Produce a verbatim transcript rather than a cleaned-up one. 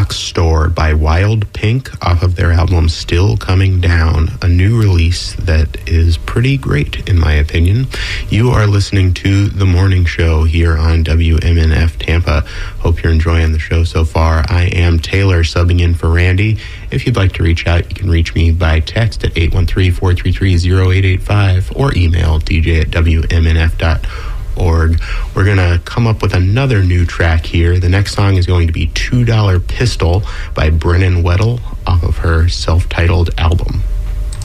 Box Store by Wild Pink off of their album Still Coming Down, a new release that is pretty great in my opinion. You are listening to The Morning Show here on W M N F Tampa. Hope you're enjoying the show so far. I am Taylor, subbing in for Randy. If you'd like to reach out, you can reach me by text at eight one three, four three three, zero eight eight five or email d j at w m n f dot org. We're going to come up with another new track here. The next song is going to be two dollar Pistol by Brennan Weddle off of her self-titled album.